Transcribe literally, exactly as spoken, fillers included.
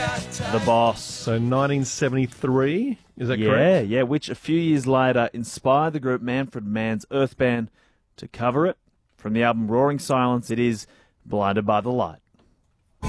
The Boss. So nineteen seventy-three, is that yeah, correct? Yeah, which a few years later inspired the group Manfred Mann's Earth Band to cover it. From the album Roaring Silence, it is Blinded by the Light.